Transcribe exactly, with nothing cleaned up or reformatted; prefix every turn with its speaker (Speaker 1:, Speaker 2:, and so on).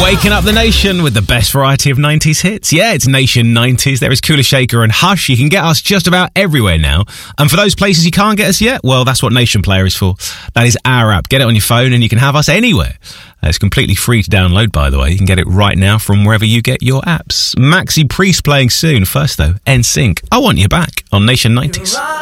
Speaker 1: Waking up the nation with the best variety of nineties hits. Yeah, it's Nation nineties. There is Kula Shaker and Hush. You can get us just about everywhere now. And for those places you can't get us yet, well, that's what Nation Player is for. That is our app. Get it on your phone and you can have us anywhere. Uh, it's completely free to download, by the way. You can get it right now from wherever you get your apps. Maxi Priest playing soon. First, though, N Sync. I Want You Back on Nation nineties.